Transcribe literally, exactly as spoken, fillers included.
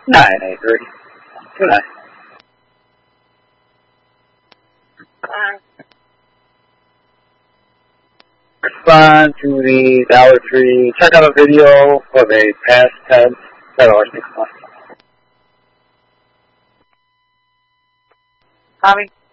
nine eight three. Two nine. Respond to the Dollar Tree. Check out a video of a past tense Federal six months. Tommy?